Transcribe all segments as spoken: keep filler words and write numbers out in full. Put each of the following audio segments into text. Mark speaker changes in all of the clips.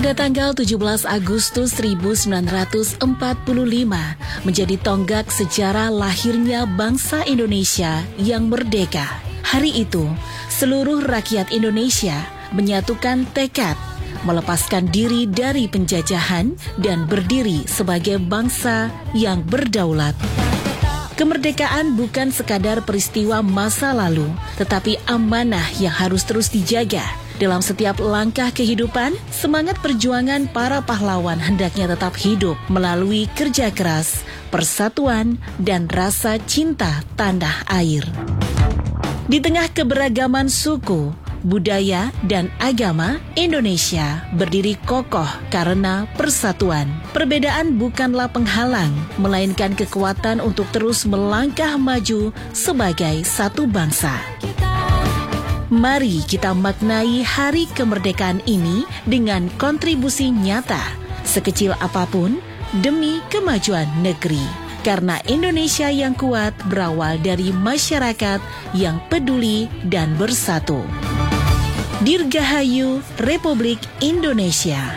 Speaker 1: Pada tanggal tujuh belas Agustus seribu sembilan ratus empat puluh lima menjadi tonggak sejarah lahirnya bangsa Indonesia yang merdeka. Hari itu, seluruh rakyat Indonesia menyatukan tekad melepaskan diri dari penjajahan dan berdiri sebagai bangsa yang berdaulat. Kemerdekaan bukan sekadar peristiwa masa lalu, tetapi amanah yang harus terus dijaga. Dalam setiap langkah kehidupan, semangat perjuangan para pahlawan hendaknya tetap hidup melalui kerja keras, persatuan, dan rasa cinta tanah air. Di tengah keberagaman suku, budaya, dan agama, Indonesia berdiri kokoh karena persatuan. Perbedaan bukanlah penghalang, melainkan kekuatan untuk terus melangkah maju sebagai satu bangsa. Mari kita maknai hari kemerdekaan ini dengan kontribusi nyata, sekecil apapun, demi kemajuan negeri. Karena Indonesia yang kuat berawal dari masyarakat yang peduli dan bersatu. Dirgahayu Republik Indonesia.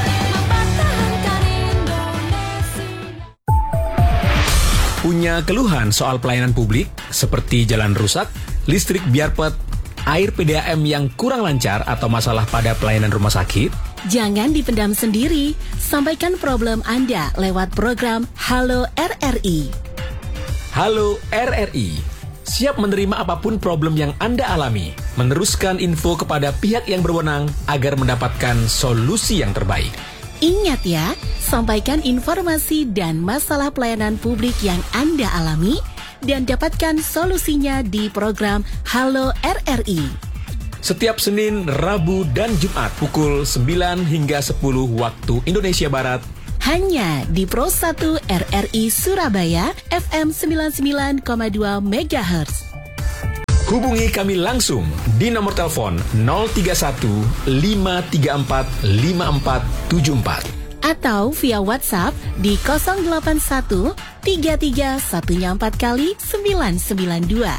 Speaker 2: Punya keluhan soal pelayanan publik seperti jalan rusak, listrik biarpet, air P D A M yang kurang lancar atau masalah pada pelayanan rumah sakit?
Speaker 1: Jangan dipendam sendiri, sampaikan problem Anda lewat program Halo R R I.
Speaker 2: Halo R R I, siap menerima apapun problem yang Anda alami, meneruskan info kepada pihak yang berwenang agar mendapatkan solusi yang terbaik.
Speaker 1: Ingat ya, sampaikan informasi dan masalah pelayanan publik yang Anda alami dan dapatkan solusinya di program Halo R R I.
Speaker 2: Setiap Senin, Rabu, dan Jumat pukul sembilan hingga sepuluh waktu Indonesia Barat.
Speaker 1: Hanya di Pro satu R R I Surabaya F M sembilan puluh sembilan koma dua megahertz.
Speaker 2: Hubungi kami langsung di nomor telepon nol tiga satu lima tiga empat lima empat tujuh empat.
Speaker 1: Atau via WhatsApp di nol delapan satu tiga tiga satu empat kali sembilan sembilan dua.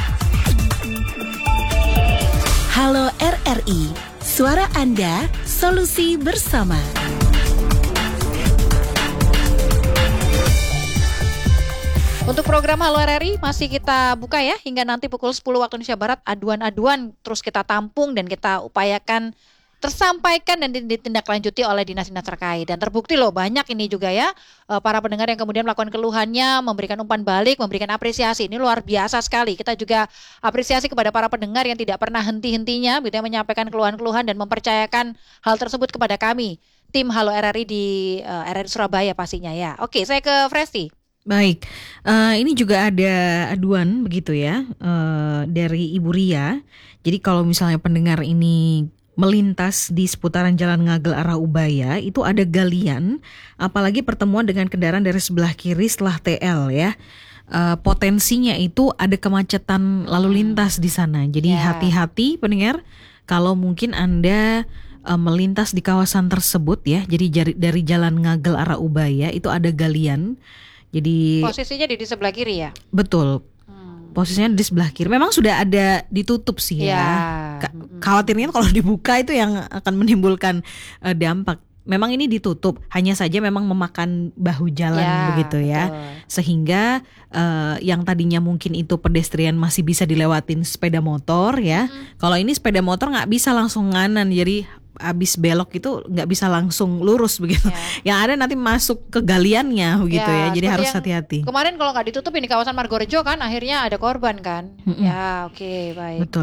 Speaker 1: Halo R R I, suara Anda, solusi bersama.
Speaker 3: Untuk program Halo R R I masih kita buka ya hingga nanti pukul sepuluh waktu Indonesia Barat. Aduan-aduan terus kita tampung dan kita upayakan tersampaikan dan ditindaklanjuti oleh dinas-dinas terkait. Dan terbukti loh banyak ini juga ya para pendengar yang kemudian melakukan keluhannya, memberikan umpan balik, memberikan apresiasi. Ini luar biasa sekali. Kita juga apresiasi kepada para pendengar yang tidak pernah henti-hentinya gitu ya, menyampaikan keluhan-keluhan dan mempercayakan hal tersebut kepada kami. Tim Halo R R I di uh, R R I Surabaya pastinya ya. Oke, saya ke Fresti.
Speaker 4: Baik, uh, ini juga ada aduan begitu ya uh, dari Ibu Ria. Jadi kalau misalnya pendengar ini melintas di seputaran Jalan Ngagel arah Ubaya, itu ada galian, apalagi pertemuan dengan kendaraan dari sebelah kiri setelah T L ya. Uh, potensinya itu ada kemacetan lalu lintas di sana. Jadi yeah. hati-hati pendengar, kalau mungkin Anda uh, melintas di kawasan tersebut ya. Jadi jari, dari Jalan Ngagel arah Ubaya itu ada galian. Jadi
Speaker 3: posisinya di, di sebelah kiri ya?
Speaker 4: Betul. Posisinya di sebelah kiri. Memang sudah ada ditutup sih ya. ya. Khawatirnya kalau dibuka itu yang akan menimbulkan uh, dampak. Memang ini ditutup, hanya saja memang memakan bahu jalan ya, begitu ya. Betul. Sehingga uh, yang tadinya mungkin itu pedestrian masih bisa dilewatin sepeda motor ya. Hmm. Kalau ini sepeda motor nggak bisa langsung nganan, jadi abis belok itu nggak bisa langsung lurus begitu. Ya. Yang ada nanti masuk ke galiannya begitu ya. ya. Jadi harus hati-hati.
Speaker 3: Kemarin kalau nggak ditutup ini kawasan Margorejo kan akhirnya ada korban kan. Mm-mm. Ya oke okay, baik.
Speaker 4: Betul.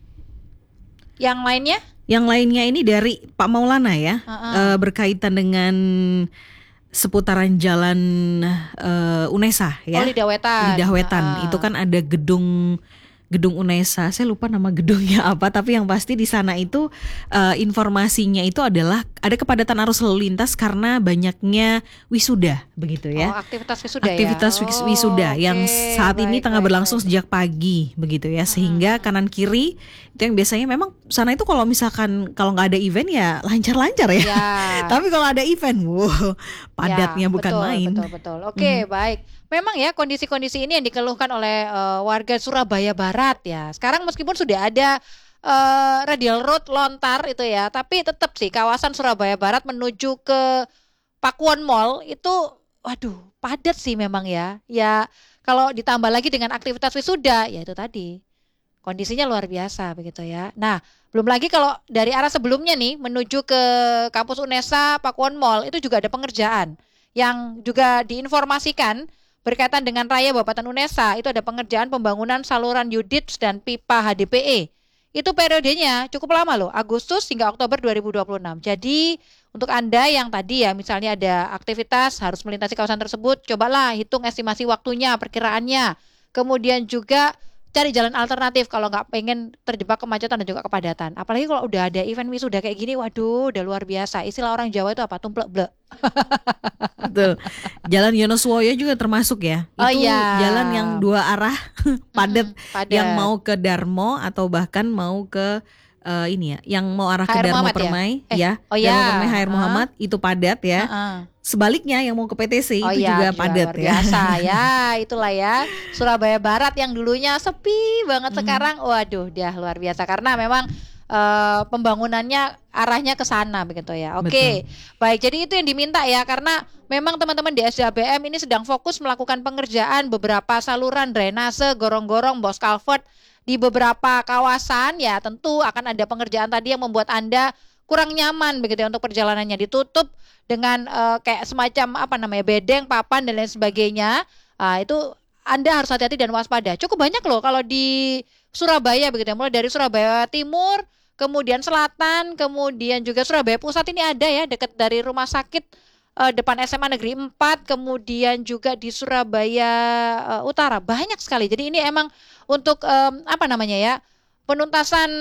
Speaker 3: Yang lainnya?
Speaker 4: Yang lainnya ini dari Pak Maulana ya. Uh-uh. uh, berkaitan dengan seputaran jalan uh, Unesa ya.
Speaker 3: Oh Lidah Wetan.
Speaker 4: Lidah Wetan. Uh-uh. Itu kan ada gedung Gedung Unesa, saya lupa nama gedungnya apa, tapi yang pasti di sana itu uh, informasinya itu adalah ada kepadatan arus lalu lintas karena banyaknya wisuda, begitu ya.
Speaker 3: Oh, aktivitas wisuda
Speaker 4: aktivitas
Speaker 3: ya.
Speaker 4: Aktivitas wisuda
Speaker 3: okay.
Speaker 4: yang saat
Speaker 3: baik,
Speaker 4: ini tengah
Speaker 3: baik,
Speaker 4: berlangsung
Speaker 3: baik.
Speaker 4: sejak pagi, begitu ya. Sehingga hmm. kanan kiri itu yang biasanya memang sana itu kalau misalkan kalau nggak ada event ya lancar-lancar ya. ya. Tapi kalau ada event, wow, padatnya ya, bukan
Speaker 3: betul,
Speaker 4: main.
Speaker 3: Betul, betul. Oke, okay, hmm. baik. Memang ya kondisi-kondisi ini yang dikeluhkan oleh uh, warga Surabaya Barat ya. Sekarang meskipun sudah ada uh, radial road Lontar itu ya, tapi tetap sih kawasan Surabaya Barat menuju ke Pakuwon Mall itu waduh padat sih memang ya. Ya kalau ditambah lagi dengan aktivitas wisuda ya itu tadi kondisinya luar biasa begitu ya. Nah belum lagi kalau dari arah sebelumnya nih menuju ke kampus Unesa Pakuwon Mall itu juga ada pengerjaan yang juga diinformasikan berkaitan dengan Raya Bapatan Unesa. Itu ada pengerjaan pembangunan saluran Yudits dan pipa H D P E. Itu periodenya cukup lama loh, Agustus hingga Oktober dua ribu dua puluh enam. Jadi untuk Anda yang tadi ya misalnya ada aktivitas harus melintasi kawasan tersebut, cobalah hitung estimasi waktunya, perkiraannya. Kemudian juga cari jalan alternatif kalau nggak pengen terjebak kemacetan dan juga kepadatan. Apalagi kalau udah ada event wisuda kayak gini, waduh udah luar biasa. Istilah orang Jawa itu apa? Tumplek-blek.
Speaker 4: Betul. Jalan Yonoswoyo juga termasuk ya. Itu
Speaker 3: Oh, iya.
Speaker 4: jalan yang dua arah padat,
Speaker 3: Mm-mm, padat.
Speaker 4: yang mau ke Darmo atau bahkan mau ke eh, ini ya, yang mau arah ke
Speaker 3: H R
Speaker 4: Darmo
Speaker 3: Muhammad ya?
Speaker 4: Permai
Speaker 3: Eh,
Speaker 4: ya.
Speaker 3: oh
Speaker 4: Darmo
Speaker 3: ya.
Speaker 4: Permai H R
Speaker 3: Ah.
Speaker 4: Muhammad itu padat ya.
Speaker 3: Heeh.
Speaker 4: Sebaliknya yang mau ke P T C
Speaker 3: Oh
Speaker 4: itu
Speaker 3: iya,
Speaker 4: juga
Speaker 3: gila,
Speaker 4: padat
Speaker 3: luar
Speaker 4: ya.
Speaker 3: biasa ya, itulah ya Surabaya Barat yang dulunya sepi banget sekarang, waduh, dia luar biasa karena memang eh, pembangunannya arahnya ke sana begitu ya. Oke, baik. Jadi itu yang diminta ya karena memang teman-teman di S D A B M ini sedang fokus melakukan pengerjaan beberapa saluran drainase, gorong-gorong, bos culvert di beberapa kawasan ya. Tentu akan ada pengerjaan tadi yang membuat Anda kurang nyaman begitu ya untuk perjalanannya, ditutup dengan eh, kayak semacam apa namanya bedeng, papan dan lain sebagainya. Ah, itu Anda harus hati-hati dan waspada. Cukup banyak loh kalau di Surabaya begitu ya, mulai dari Surabaya Timur, kemudian Selatan, kemudian juga Surabaya Pusat ini ada ya dekat dari rumah sakit eh, depan S M A Negeri empat, kemudian juga di Surabaya eh, Utara banyak sekali. Jadi ini emang untuk em, apa namanya ya penuntasan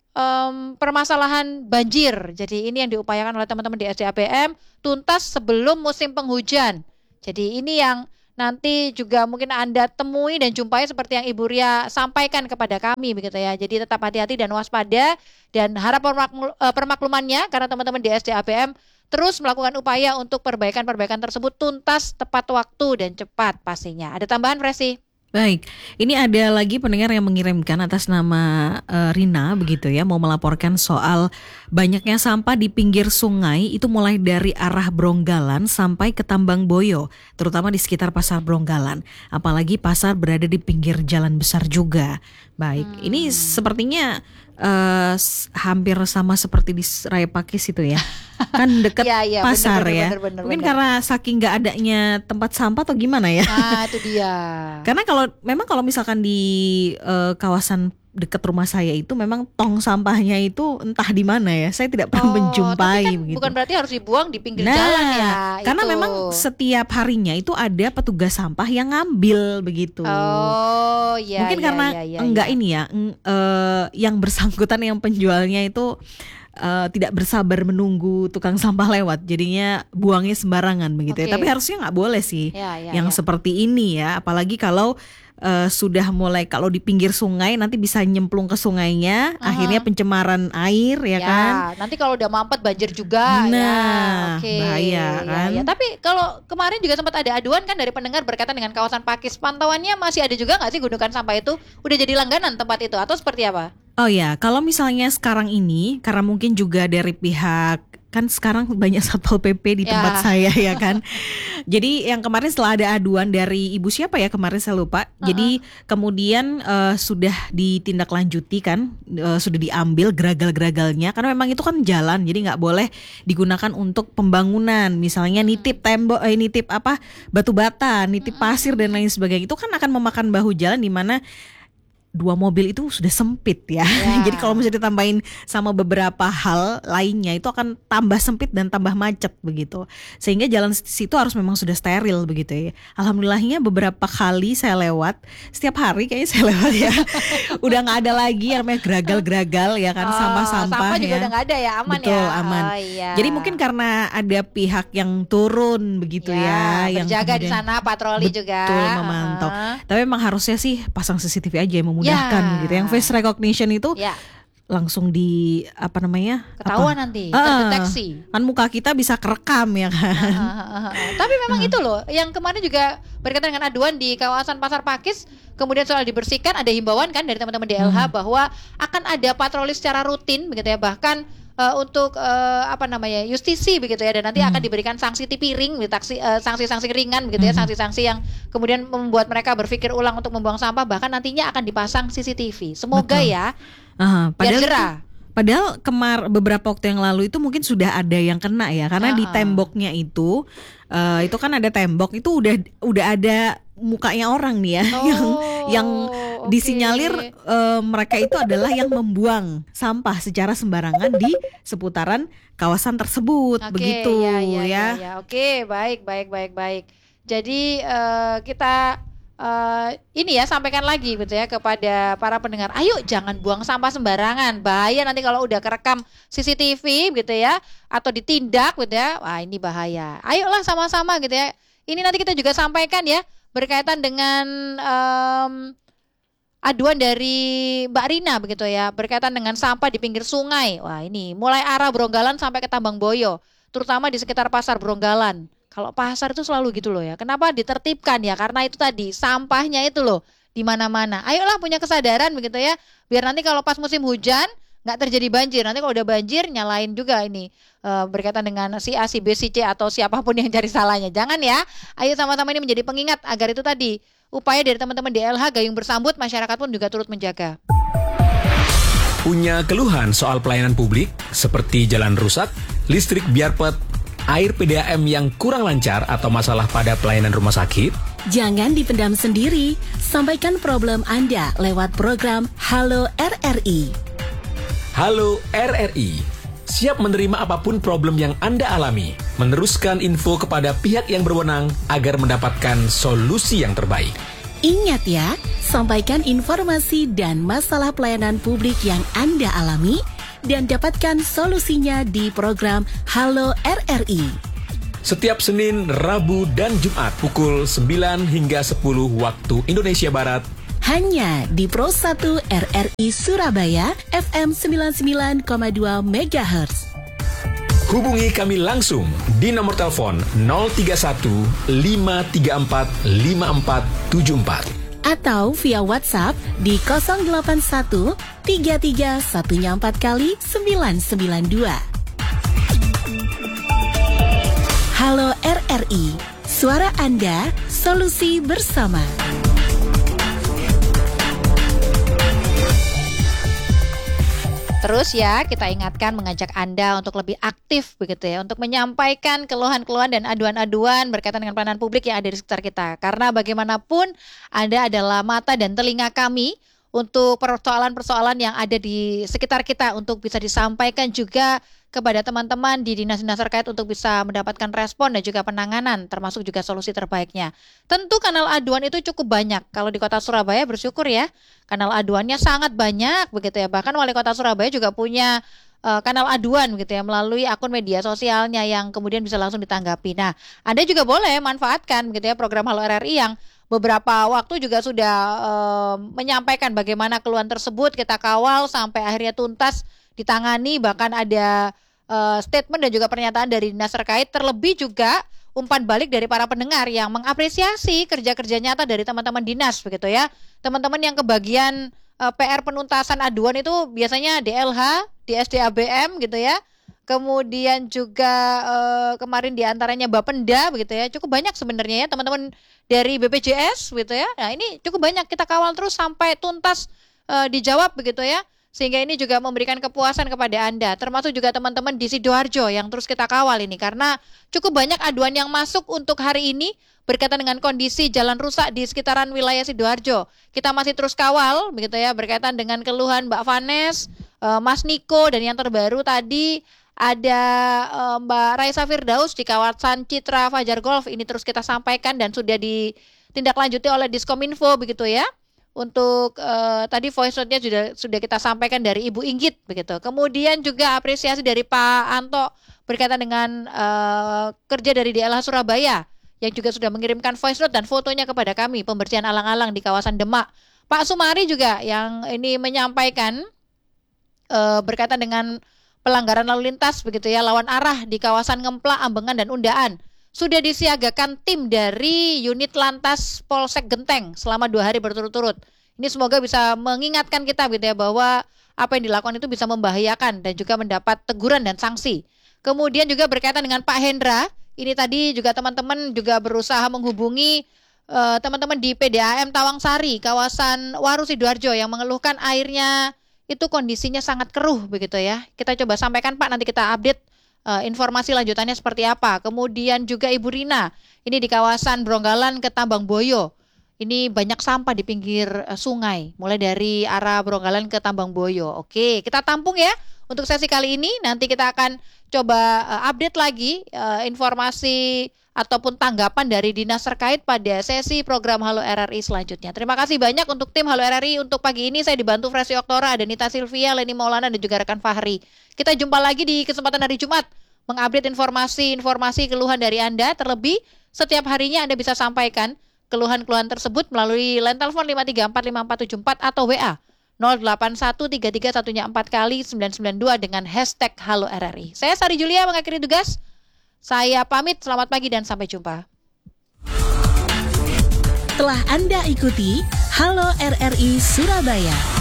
Speaker 3: em, permasalahan banjir. Jadi ini yang diupayakan oleh teman-teman di S D A B M tuntas sebelum musim penghujan. Jadi ini yang nanti juga mungkin Anda temui dan jumpai seperti yang Ibu Ria sampaikan kepada kami begitu ya. Jadi tetap hati-hati dan waspada dan harap permaklu- eh, permaklumannya karena teman-teman di S D A B M terus melakukan upaya untuk perbaikan-perbaikan tersebut tuntas, tepat waktu dan cepat pastinya. Ada tambahan, Presi?
Speaker 4: Baik, ini ada lagi pendengar yang mengirimkan atas nama eh, Rina begitu ya, mau melaporkan soal banyaknya sampah di pinggir sungai itu mulai dari arah Bronggalan sampai ke Tambang Boyo, terutama di sekitar Pasar Bronggalan. Apalagi pasar berada di pinggir jalan besar juga. Baik,
Speaker 3: Hmm.
Speaker 4: ini sepertinya eh, s- hampir sama seperti di Raya Pakis itu ya. Kan dekat
Speaker 3: Iya, iya,
Speaker 4: pasar
Speaker 3: bener,
Speaker 4: ya.
Speaker 3: bener, bener,
Speaker 4: Mungkin
Speaker 3: bener.
Speaker 4: karena saking nggak adanya tempat sampah atau gimana ya.
Speaker 3: Nah, itu dia.
Speaker 4: Karena kalau memang kalau misalkan di eh, kawasan dekat rumah saya itu memang tong sampahnya itu entah di mana ya. Saya tidak pernah menjumpai
Speaker 3: tapi kan
Speaker 4: begitu.
Speaker 3: bukan berarti harus dibuang di pinggir
Speaker 4: Nah,
Speaker 3: jalan ya.
Speaker 4: karena
Speaker 3: itu.
Speaker 4: memang setiap harinya itu ada petugas sampah yang ngambil begitu.
Speaker 3: Oh, iya.
Speaker 4: Mungkin
Speaker 3: iya,
Speaker 4: karena
Speaker 3: iya, iya,
Speaker 4: enggak
Speaker 3: iya.
Speaker 4: ini ya, eng- eh, yang bersangkutan yang penjualnya itu eh, tidak bersabar menunggu tukang sampah lewat, jadinya buangnya sembarangan begitu
Speaker 3: Oke.
Speaker 4: ya. Tapi harusnya nggak boleh sih
Speaker 3: Ya, ya,
Speaker 4: yang
Speaker 3: ya.
Speaker 4: seperti ini ya, apalagi kalau eh, sudah mulai kalau di pinggir sungai nanti bisa nyemplung ke sungainya,
Speaker 3: Aha.
Speaker 4: akhirnya pencemaran air ya, kan.
Speaker 3: Nanti kalau udah mampet banjir juga
Speaker 4: Nah,
Speaker 3: ya. Oke.
Speaker 4: bahaya,
Speaker 3: Ya,
Speaker 4: kan?
Speaker 3: ya. Tapi kalau kemarin juga sempat ada aduan kan dari pendengar berkaitan dengan kawasan Pakis. Pantauannya masih ada juga nggak sih gundukan sampah itu? Udah jadi langganan tempat itu atau seperti apa?
Speaker 4: Oh ya, kalau misalnya sekarang ini karena mungkin juga dari pihak kan sekarang banyak Satpol P P di tempat
Speaker 3: Ya.
Speaker 4: saya ya kan. Jadi yang kemarin setelah ada aduan dari ibu siapa ya kemarin saya lupa. Jadi kemudian eh, sudah ditindaklanjuti kan, eh, sudah diambil geragal-geragalnya karena memang itu kan jalan, jadi nggak boleh digunakan untuk pembangunan. Misalnya nitip tembok, eh, nitip apa batu bata, nitip pasir dan lain sebagainya. Itu kan akan memakan bahu jalan di mana dua mobil itu sudah sempit ya.
Speaker 3: Ya.
Speaker 4: Jadi kalau misalnya ditambahin sama beberapa hal lainnya itu akan tambah sempit dan tambah macet begitu. Sehingga jalan situ harus memang sudah steril begitu ya. Alhamdulillahnya beberapa kali saya lewat, setiap hari kayaknya saya lewat ya. Udah nggak ada lagi yang namanya geragal-geragal ya kan,
Speaker 3: Oh,
Speaker 4: sampah-sampah
Speaker 3: sampah juga
Speaker 4: ya.
Speaker 3: udah nggak ada ya, aman
Speaker 4: Betul,
Speaker 3: ya.
Speaker 4: aman.
Speaker 3: Oh, iya.
Speaker 4: Jadi mungkin karena ada pihak yang turun begitu ya, yang
Speaker 3: berjaga di
Speaker 4: kemudian-
Speaker 3: sana, patroli juga.
Speaker 4: Betul, memantau.
Speaker 3: Uh-huh.
Speaker 4: Tapi memang harusnya sih pasang C C T V aja yang memudahkan
Speaker 3: Ya.
Speaker 4: gitu. Yang face recognition itu
Speaker 3: Ya.
Speaker 4: langsung di apa namanya
Speaker 3: ketahuan
Speaker 4: apa?
Speaker 3: nanti,
Speaker 4: Ah,
Speaker 3: terdeteksi.
Speaker 4: kan muka kita bisa kerekam ya kan.
Speaker 3: Ah, ah, ah, ah. Tapi memang itu loh, yang kemarin juga berkaitan dengan aduan di kawasan Pasar Pakis, kemudian soal dibersihkan, ada himbauan kan dari teman-teman D L H
Speaker 4: Hmm.
Speaker 3: bahwa akan ada patroli secara rutin begitu ya, bahkan eh, untuk eh, apa namanya justisi begitu ya, dan nanti
Speaker 4: Hmm.
Speaker 3: akan diberikan sanksi tipiring, taksi, eh, sanksi-sanksi ringan begitu ya,
Speaker 4: Hmm.
Speaker 3: sanksi-sanksi yang kemudian membuat mereka berpikir ulang untuk membuang sampah, bahkan nantinya akan dipasang C C T V. Semoga
Speaker 4: Betul.
Speaker 3: ya,
Speaker 4: Ah,
Speaker 3: biar
Speaker 4: padahal
Speaker 3: jerah.
Speaker 4: Padahal kemar beberapa waktu yang lalu itu mungkin sudah ada yang kena ya, karena di
Speaker 3: Ah, ah.
Speaker 4: temboknya itu eh, itu kan ada tembok itu udah udah ada mukanya orang nih ya yang yang
Speaker 3: oke.
Speaker 4: disinyalir eh, mereka itu adalah yang membuang sampah secara sembarangan di seputaran kawasan tersebut.
Speaker 3: Oke,
Speaker 4: Begitu
Speaker 3: ya, ya,
Speaker 4: ya.
Speaker 3: ya, ya. Oke, baik, baik, baik, baik. Jadi eh, kita eh, ini ya sampaikan lagi gitu ya kepada para pendengar. Ayo jangan buang sampah sembarangan. Bahaya nanti kalau udah kerekam C C T V gitu ya, atau ditindak gitu ya. Wah, ini bahaya. Ayolah sama-sama gitu ya. Ini nanti kita juga sampaikan ya berkaitan dengan em, aduan dari Mbak Rina begitu ya, berkaitan dengan sampah di pinggir sungai. Wah, ini mulai arah Bronggalen sampai ke Tambang Boyo, terutama di sekitar pasar Bronggalen. Kalau pasar itu selalu gitu loh ya. Kenapa ditertibkan ya? Karena itu tadi sampahnya itu loh di mana-mana. Ayolah punya kesadaran begitu ya. Biar nanti kalau pas musim hujan nggak terjadi banjir. Nanti kalau udah banjir nyalain juga ini eh, berkaitan dengan si A, si B, si C atau siapapun yang cari salahnya. Jangan ya. Ayo sama-sama ini menjadi pengingat agar itu tadi upaya dari teman-teman D L H gayung bersambut, masyarakat pun juga turut menjaga.
Speaker 2: Punya keluhan soal pelayanan publik seperti jalan rusak, listrik biarpet, air P D A M yang kurang lancar atau masalah pada pelayanan rumah sakit?
Speaker 1: Jangan dipendam sendiri, sampaikan problem Anda lewat program Halo R R I.
Speaker 2: Halo R R I, siap menerima apapun problem yang Anda alami, meneruskan info kepada pihak yang berwenang agar mendapatkan solusi yang terbaik.
Speaker 1: Ingat ya, sampaikan informasi dan masalah pelayanan publik yang Anda alami dan dapatkan solusinya di program Halo R R I.
Speaker 2: Setiap Senin, Rabu, dan Jumat pukul sembilan hingga sepuluh waktu Indonesia Barat.
Speaker 1: Hanya di Pro satu R R I Surabaya F M sembilan puluh sembilan koma dua megahertz.
Speaker 2: Hubungi kami langsung di nomor telepon nol tiga satu lima tiga empat lima empat tujuh empat
Speaker 1: Atau via WhatsApp di nol delapan satu tiga tiga satu empat kali sembilan sembilan dua. Halo R R I, suara Anda, solusi bersama.
Speaker 3: Terus ya, kita ingatkan mengajak Anda untuk lebih aktif begitu ya, untuk menyampaikan keluhan-keluhan dan aduan-aduan berkaitan dengan pelayanan publik yang ada di sekitar kita. Karena bagaimanapun Anda adalah mata dan telinga kami untuk persoalan-persoalan yang ada di sekitar kita untuk bisa disampaikan juga kepada teman-teman di dinas-dinas terkait untuk bisa mendapatkan respon dan juga penanganan, termasuk juga solusi terbaiknya. Tentu kanal aduan itu cukup banyak. Kalau di Kota Surabaya bersyukur ya, kanal aduannya sangat banyak begitu ya. Bahkan Wali Kota Surabaya juga punya uh, kanal aduan gitu ya, melalui akun media sosialnya yang kemudian bisa langsung ditanggapi. Nah, Anda juga boleh manfaatkan begitu ya program Halo R R I yang beberapa waktu juga sudah uh, menyampaikan bagaimana keluhan tersebut kita kawal sampai akhirnya tuntas ditangani, bahkan ada uh, statement dan juga pernyataan dari dinas terkait, terlebih juga umpan balik dari para pendengar yang mengapresiasi kerja-kerja nyata dari teman-teman dinas begitu ya. Teman-teman yang kebagian uh, P R penuntasan aduan itu biasanya D L H, di S D A B M gitu ya. Kemudian juga uh, kemarin diantaranya Bapenda begitu ya. Cukup banyak sebenarnya ya teman-teman dari B P J S gitu ya. Nah ini cukup banyak, kita kawal terus sampai tuntas uh, dijawab begitu ya. Sehingga ini juga memberikan kepuasan kepada Anda, termasuk juga teman-teman di Sidoarjo yang terus kita kawal ini, karena cukup banyak aduan yang masuk untuk hari ini berkaitan dengan kondisi jalan rusak di sekitaran wilayah Sidoarjo. Kita masih terus kawal begitu ya, berkaitan dengan keluhan Mbak Vanes, uh, Mas Niko, dan yang terbaru tadi ada uh, Mbak Raisa Firdaus di kawasan Citra Fajar Golf. Ini terus kita sampaikan dan sudah ditindaklanjuti oleh Diskominfo begitu ya. Untuk uh, tadi voice note-nya sudah sudah kita sampaikan dari Ibu Inggit begitu. Kemudian juga apresiasi dari Pak Anto berkaitan dengan uh, kerja dari D L H Surabaya yang juga sudah mengirimkan voice note dan fotonya kepada kami, pembersihan alang-alang di kawasan Demak. Pak Sumari juga yang ini menyampaikan uh, berkaitan dengan pelanggaran lalu lintas begitu ya, lawan arah di kawasan Ngemplak, Ambengan dan Undaan. Sudah disiagakan tim dari unit Lantas Polsek Genteng selama dua hari berturut-turut. Ini semoga bisa mengingatkan kita gitu ya bahwa apa yang dilakukan itu bisa membahayakan dan juga mendapat teguran dan sanksi. Kemudian juga berkaitan dengan Pak Hendra, ini tadi juga teman-teman juga berusaha menghubungi uh, teman-teman di P D A M Tawangsari, kawasan Waru Sidoarjo yang mengeluhkan airnya itu kondisinya sangat keruh begitu ya. Kita coba sampaikan Pak, nanti kita update uh, informasi lanjutannya seperti apa. Kemudian juga Ibu Rina, ini di kawasan Bronggalan ke Tambang Boyo. Ini banyak sampah di pinggir uh, sungai, mulai dari arah Bronggalan ke Tambang Boyo. Oke, kita tampung ya untuk sesi kali ini. Nanti kita akan coba uh, update lagi uh, informasi ataupun tanggapan dari dinas terkait pada sesi program Halo R R I selanjutnya. Terima kasih banyak untuk tim Halo R R I. Untuk pagi ini saya dibantu Fresi Oktora, ada Nita Silvia, Leni Maulana dan juga rekan Fahri. Kita jumpa lagi di kesempatan hari Jumat mengupdate informasi-informasi keluhan dari Anda. Terlebih setiap harinya Anda bisa sampaikan keluhan-keluhan tersebut melalui line telepon lima tiga empat lima empat tujuh empat atau W A nol delapan satu tiga tiga satu empat kali sembilan sembilan dua dengan hashtag Halo R R I. Saya Sari Julia mengakhiri tugas. Saya pamit, selamat pagi dan sampai jumpa.
Speaker 1: Telah Anda ikuti Halo R R I Surabaya.